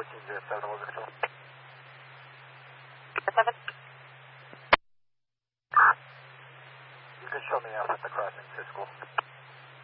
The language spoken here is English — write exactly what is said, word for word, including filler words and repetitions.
fourteen zero seven, over control. seven. You can show me up at the crossing, Cisco.